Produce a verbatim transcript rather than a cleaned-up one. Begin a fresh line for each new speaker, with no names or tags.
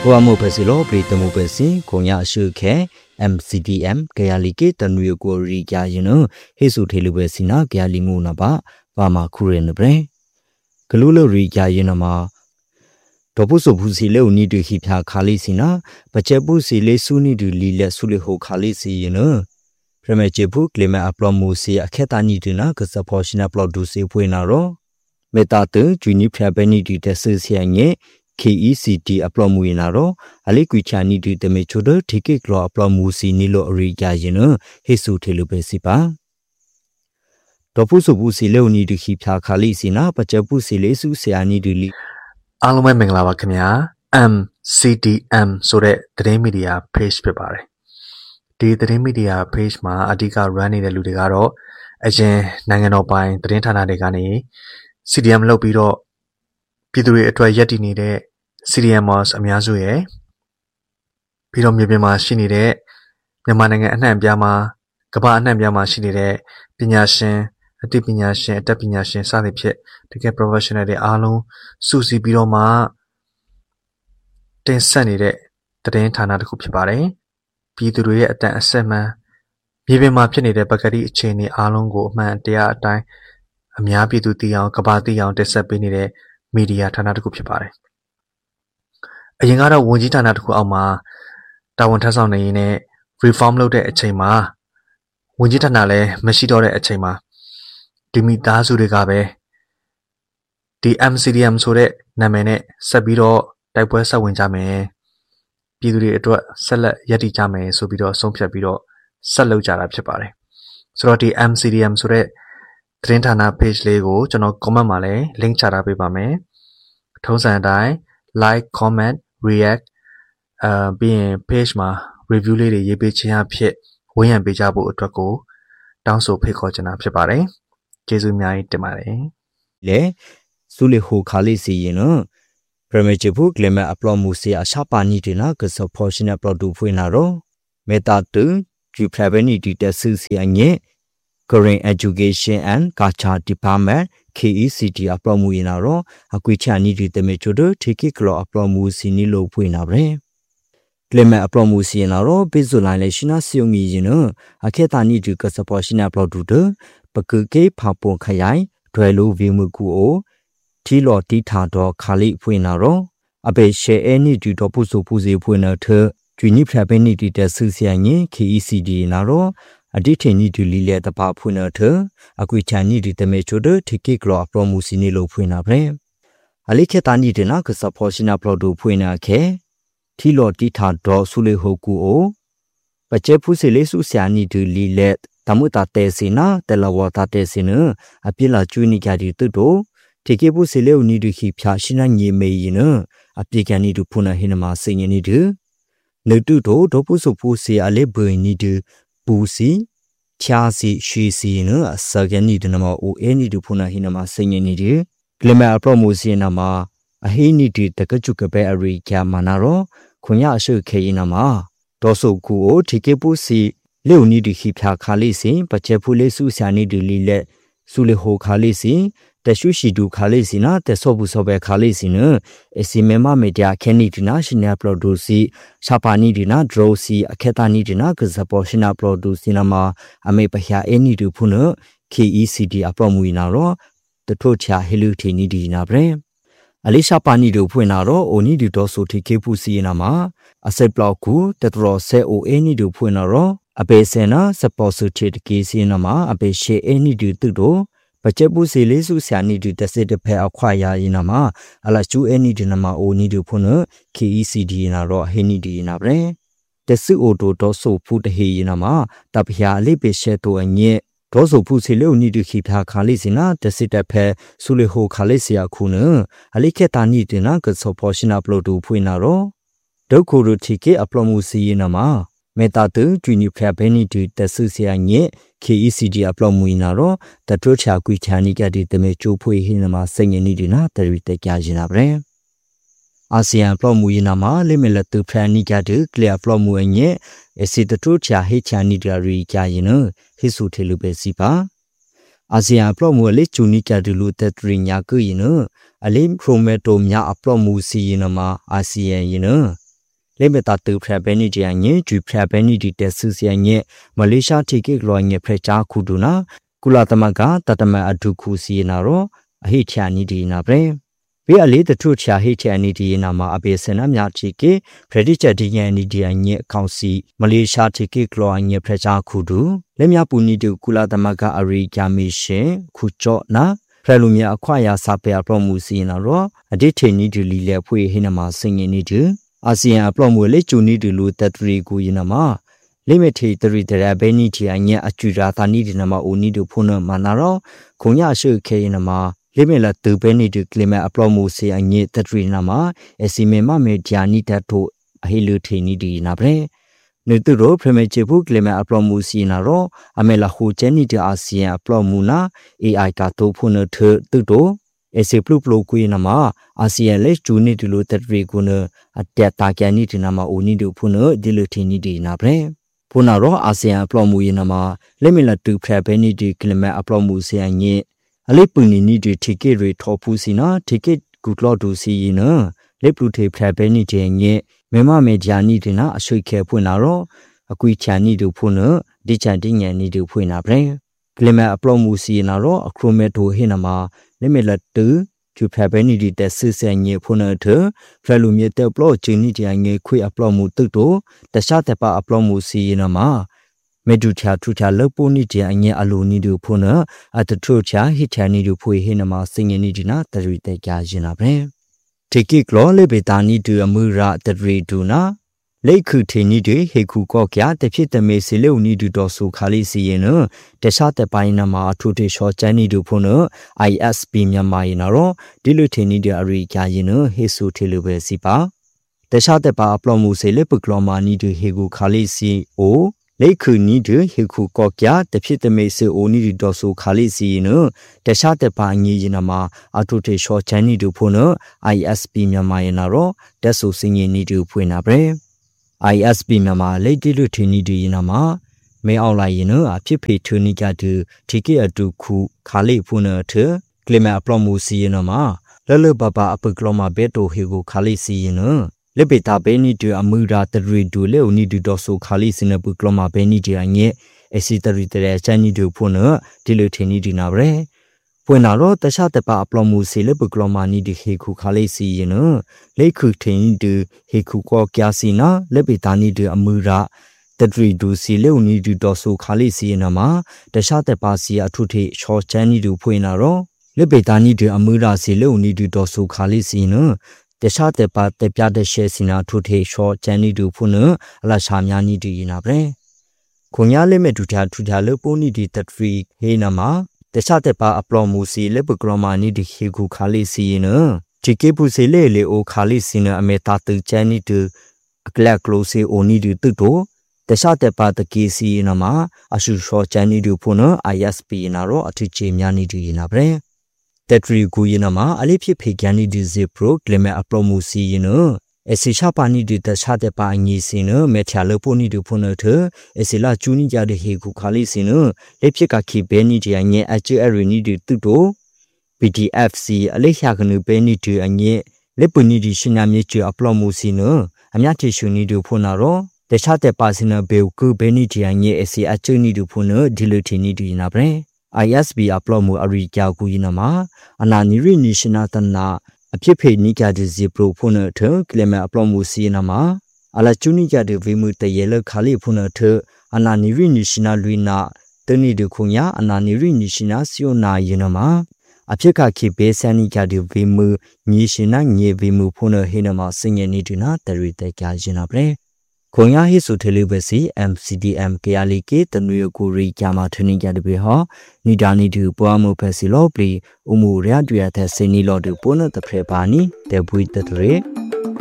Wa mo pesilo prita mo pesi konya shuke M C D M kaya like tanwe ko ri kya yin he su thelu pesina kaya lingu na ba ba ma khu re ne bre glulo ri kya yin ma dobu so bu si le uni de hi phya khali sina bache bu si le su ni du li le su le ho khali si yin preme che bu kleme upload mu si akheta ni de na ka support na upload du si pwe na ro meta te juni phya be ni di de se sia nye K E C D upload mu ina ro ali kwi chani di de me chodo thike klo upload mu si ni lo ri kya yin he su thelu be si ba dobu so bu si le uni de hi phya khali sina bache bu si le su sia ni du li
အားလုံးပဲမင်္ဂလာပါခင်ဗျာ M C D M ဆိုတဲ့သတင်းမီဒီယာ page ဖြစ်ပါတယ်ဒီသတင်းမီဒီယာ page မှာအဓိက run နေတဲ့လူတွေကတော့အရင်နိုင်ငံတော်ပိုင်သတင်းဌာနတွေကနေ C D M လုပ်ပြီးတော့ပြည်သူတွေအတွက်ရည်တည်နေတဲ့ C D Mers အများစုရဲ့ပြီးတော့မြေပြင်မှာရှိနေတဲ့မြန်မာနိုင်ငံအနှံ့အပြားမှာကမ္ဘာအနှံ့အပြားမှာရှိနေတဲ့ပညာရှင်အသိပညာရှင်အတတ်ပညာရှင်စသဖြင့်တကယ် professional တွေအားလုံးစုစည်းပြီးတော့မှတင်ဆက်နေတဲ့သတင်းဌာနတစ်ခုဖြစ်ပါတယ်ပြည်သူတွေရဲ့အတန်အဆက်မှန်မြေပြင်မှာဖြစ်နေတဲ့ပကတိအခြေအနေအားလုံးကိုအမှန်တရားအတိုင်းအများပြည်သူသိအောင်ကမ္ဘာသိအောင်တင်ဆက်ပေးနေတဲ့မီဒီယာဌာနတစ်ခုဖြစ်ပါတယ်အရင်ကတော့ဝန်ကြီးဌာနတစ်ခုအောက်မှာတာဝန်ထမ်းဆောင်နေရင်းနဲ့ reform လုပ်တဲ့အချိန်မှာဝန်ကြီးဌာနလည်းမရှိတော့တဲ့အချိန်မှာဒီမိသားစုတွေကပဲဒီ M C D M ဆိုတဲ့နာမည်နဲ့ဆက်ပြီးတော့တိုက်ပွဲဆက်ဝင်ကြမယ်ပြည်သူတွေအတွက်ဆက်လက်ရည်တည်ကြမယ်ဆိုပြီးတော့ဆုံးဖြတ်ပြီးတော့ဆက်လုပ်ကြတာဖြစ်ပါတယ်ဆိုတော့ဒီ M C D M ဆိုတဲ့သတင်းဌာန page လေးကိုကျွန်တော် comment မှာလည်း link ချထားပေးပါမယ်ထုံးစံအတိုင်း like comment react အာပြီးရင် page မှာ review လေးတွေရေးပေးခြင်းအဖြစ်ဝန်းရံပေးကြဖို့အတွက်ကိုတောင်းဆိုဖိတ်ခေါ်ချင်တာဖြစ်ပါတယ်ကျေးဇူးအများကြီးတင်ပါတယ်
လေsu le ho khali si yin no premature bu claim upload mu si a sha pa ni de na ka support na upload du phwe na ro meta tu ju private ni de su si anye Korean Education and Culture Department K E C D upload mu yin na ro akwi cha ni de me chu do thiki klo upload mu si ni lo phwe na bre claim upload mu si yin na ro bizu line le shina siu mi yin no akheta ni de ka support na upload du de pakku ke pha pon khayai dwai lo view mu ku o T lo T tha do khali phwe na ro abe share any du do pu so pu se phwe na the juni phra be ni di de su sia nyi K E C D na ro adi the ni du li le ta pa phwe na the akwi cha ni di de me chu de thiki klo upload mu si ni lo phwe na bre ali khe ta ni de na ka support na upload du phwe na khe T lo T tha do su le ho ku o pa che phu se le su sia ni du li le ta mu ta te se na te la wa ta te se na api la chu ni kya di tu do Tiki bu se le uni du hi phya shina nyi me yin apye kya ni du phuna hin ma se ni du ne tu do do pu so pu se ale bu ni du pu si kya si shi si no asa kya ni du na ma o e ni du phuna hin ma se ni du glema promotion na ma a hi ni du ta ka chu ka be ari kya ma na ro khunya ashu khe yin na ma do so ku o tiki bu si le uni du hi phya kha li si pa che phu le su sya ni du li le su le ho kha li si te shu shi du khali si na te so bu so be khali si na esi mema media kheni dina shina upload si shapani dina draw si akheta ni dina ka support shina upload si na ma ame pahya eni du phuna K E C D upload mu na ro te tho thya helu thi ni dina bre ali shapani du phwe na ro oni du do so thi ke pu si na ma asset block ku te tro se o eni du phwe na ro abe se na support su thi ke si na ma abe she eni du tu do Pache bu se le su sia ni du de se de phe akhwa ya yin na ma ala chu e ni de na ma o ni du phun K E C D na ro he ni di na bre de su o do do so phu de he yin na ma ta phya le pe she to anye do so phu se le o ni du khi phya kha le sin na de se de phe su le ho kha le sia khu na ali khe ta ni de na ka so portion upload du phwe na ro do khu ru thi ke upload mu si yin na ma meta tu juni phya be ni du de su sia nye K E C D upload mu na ro ta tro cha kwi cha ni ka di de me chu phwe hin na ma sai ni ni di na ta ri te kya jin na bre ASEAN upload mu na ma le me la tu phya ni ka de clear upload mu nye esi ta tro cha he cha ni da ri kya yin no he su the lu be si ba ASEAN upload mu le chu ni ka de lu ta tri nya ku yin no ale chromato mya upload mu si yin na ma ASEAN yin no လေမတာတူဖရဘဲနီဒီယညေဂျူဖရဘဲနီဒီတက်ဆူစီယညေမလေးရှားတီကေကလောညေဖရချာခုဒူနာကုလာသမကတတမအဒုခုစီနာရောအဟိချာနီဒီနာပရေဘေးအလေးတထုချာဟိချာနီဒီနာမှာအပေစနမြာတီကေဖရဒီချက်ဒီယန်နီဒီယညေအကောင့်စီမလေးရှားတီကေကလောညေဖရချာခုဒူလေမြပူနီတူကုလာသမကအရိယာမီရှင်ခုကြော့နာဖရလူမြအခွာယာစာပေအပရမှုစီနာရောအဒိထေနီဒီလီလေဖွေဟိနမှာစင်ငင်းနီတူအာဆီယံအပရမှုလေကျူနီတူလူတတရီကူယနာမှာလိမထေတရီတရဘဲနီတီအညအကျူရာသာနီဒီနမှာအိုနီတူဖုန်မနာရောခုံရရှိခဲယနမှာလိမေလာတူဘဲနီတူကလမအပရမှုစီအညတတရီနမှာအစီမေမမေဂျာနီတတိုအဟိလူထေနီဒီနာပရေနေတူရောဖရမေချေဖုကလမအပရမှုစီနာရောအမေလာခုချဲနီတအာဆီယံအပရမှုနာ အေအိုင် ကတိုဖုန်ထတူတိုအစီပလုပလုကွေးနမှာအာဆီယံလက်ကျူနီတူလိုတတရီကုနအတက်တာကန်နီဒီနမှာအိုနီတူဖုန်ဒီလူထေနီဒီနာပရေဖုနာရောအာဆီယံအပလော့မှုရနမှာလက်မလတူဖရဘဲနီဒီကလမအပလော့မှုစီယညေအလေးပူနီနီဒီတီကေရီထောဖူစီနာတီကေဂူကလော့ဒူစီယနလက်ပလူထေဖရဘဲနီဒီညေမေမမေဂျာနီဒီနာအဆွေခဲဖွင့်လာတော့အကွေချာနီတူဖုနဒီချန်တင်းညံနီတူဖွင့်လာပရင်ကလမအပလော့မှုစီနာတော့အခရိုမက်တိုဟိနမှာလက်မလတူကျူဖရဘဲနီဒီတက်ဆဆညေဖုနထဖရလူမြေတက်ပလော့ချီနီဒီညေခွေအပလော့မှုတုတ်တော့တခြားတပအပလော့မှုစီနမှာမေဒူချာထူချာလပိုနီဒီအငဲအလိုနီဒူဖုနအတထူချာဟိချာနီဒူဖွေဟိနမှာစင်ငနီဒီနာတရီတက်ကြရင်နာပဲတေကိကလောလေဘေတာနီဒူအမှုရတရီဒူနာလေခုထေနီဒီဟေခုကောကျတဖြစ်တမေစီလေဦးနီဒူတော်ဆူခါလီစီရင်နတခြားတပိုင်းနမှာအထူတေရှောချန်နီဒူဖုန အိုင် အက်စ် ပီ မြန်မာရင်တော့ဒီလူထေနီဒီအရိကြရင်နဟေဆူထေလူပဲစီပါတခြားတပါအပလော့မှုစေလေပကလောမာနီဒူဟေခုခါလီစီအိုလေခုနီဒူဟေခုကောကျတဖြစ်တမေစီအိုနီဒီတော်ဆူခါလီစီရင်တခြားတပါငီရင်နမှာအထူတေရှောချန်နီဒူဖုန အိုင် အက်စ် ပီ မြန်မာရင်တော့တက်ဆူစင်ရင်နီဒူဖွင့်နာပဲအိုင် အက်စ် ပီ မြန်မာလေတီလူထေနီဒီရင်နမှာမဲအောင်လိုက်ရင်အဖြစ်ဖေထူနီကတူတီကေအတူခုခါလိဖုန်ထကလမအပလော့မှုစီရင်မှာလလဘဘအပကလောမဘေတိုဟီကိုခါလိစီရင်လေပေတာဘေနီတူအမှုရာတရီဒူလေဦးနီဒူတော်ဆူခါလိစနပကလောမဘေနီဒီအငဲအစီတရီတဲ့ချန်နီဒူဖုန်ဒီလူထေနီဒီနာပဲပွင့်လာတော့တခြားတပအပလော့မှုစီလေပကလောမနီဒီခေခုခါလိစီရင်လေခုထေနီဒူဟေခုကောကျစီနာလေပေတာနီဒူအမှုရာတတရီဒူစီလေဦးနီဒူတော်ဆူခါလိစီနမှာတခြားတပါစီအထုထေချောချန်နီဒူဖွင့်လာတော့လေပေတာနီဒူအမှုရာစီလေဦးနီဒူတော်ဆူခါလိစီနတခြားတပါတပြတဲ့ရှဲစီနာထုထေချောချန်နီဒူဖွင့်အလာရှာများနီဒူရင်နာပဲခွန်ရလေမဲ့ဒူထာထူထာလေပိုနီဒီတတရီဟေနမှာတခြားတပါအပလော့မှုစီလေပကလောမာနီဒီခေခုခါလိစီနတီကေပူစီလေလေအိုခါလိစီနအမေတာတူချန်နီဒူအကလက်ကလိုစီအိုနီဒူတုတိုတခြားတပါတကီစီနမှာအရှုရှောချန်နီဒူဖုန် အိုင် အက်စ် ပီ နာရောအထူးချေများနီဒူရင်နာပဲတက်ထရီကူရင်နမှာအလေးဖြစ်ဖေကန်နီဒီဇီပရိုကလမအပလော့မှုစီရင်အစီချပါနီဒီတခြားတပါငီစင်မေချာလပိုနီဒူဖုန်ထအစီလာချူနီကြတဲ့ဟေခုခါလိစင်လေဖြစ်ကခိဘဲနီဒီအငဲအချူအရီနီဒီတုတို ပီ တီ အက်ဖ် စီအလေးရှာကနုဘဲနီဒီအငဲလေပနီဒီရှင်နာမြေချအပလော့မှုစီနအမြတ်တီရှူနီဒူဖုန်နာရောတခြားတဲ့ပါစင်ဘေကူဘဲနီဒီအငဲအစီအချူနီဒူဖုန်ဒီလူတီနီဒီနာပဲ အိုင် အက်စ် ပီ အပလော့မှုအရိကြောက်ကူရင်မှာအနာနီရီနီရှင်နာတနာအဖြစ်ဖေနီကြတဲ့ဇီပရိုဖုန်ထကလမအပလော့မှုစီနမှာအလာချူနီကြတဲ့ဝေမှုတရေလခါလိဖုန်ထအနာနီရီနီရှင်နာလွိနာတနီဒခုညာအနာနီရီနီရှင်နာစီယိုနာရင်မှာအဖြစ်ကခိဘေဆန်နီကြတဲ့ဝေမှုညီရှင်နာညေဝေမှုဖုန်ဟေနမှာစင်ငယ်နီဒနာတရီတက်ကြရင်နာပဲခွန်ရဟိဆိုထလေးပဲစီ အမ် စီ ဒီ အမ် ကေ အယ် လီ ကေ တနွေကိုရီဂျာမာထင်းကြတဲ့ဘေဟောနီဒါနီတူပွားမှုဖက်စီလောပလီဥမှုရရတဲ့စင်နီလောတူပုနတဖရပါနီတေဘွိတတရေ